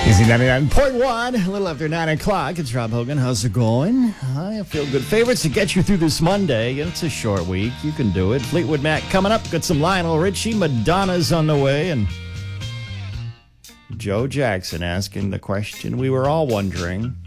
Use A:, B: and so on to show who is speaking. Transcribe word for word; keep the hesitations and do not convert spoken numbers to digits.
A: Easy ninety-nine point one, a little after nine o'clock. It's Rob Hogan. How's it going? I feel good favorites to get you through this Monday. It's a short week. You can do it. Fleetwood Mac coming up. Got some Lionel Richie. Madonna's on the way. And Joe Jackson asking the question we were all wondering.